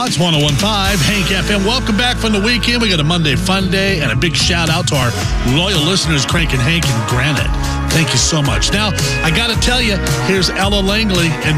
It's 101.5 Hank FM. Welcome back from the weekend. We got a Monday Fun Day, and a big shout out to our loyal listeners, Crank and Hank and Granite. Thank you so much. Now, I got to tell you, here's Ella Langley and